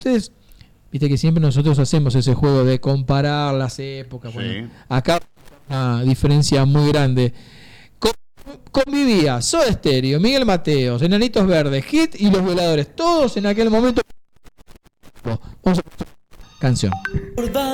Entonces, viste que siempre nosotros hacemos ese juego de comparar las épocas. Sí. Bueno, acá una diferencia muy grande. Convivía Soda Stereo, Miguel Mateos, Enanitos Verdes, Hit y Los Violadores, todos en aquel momento. Vamos a canción.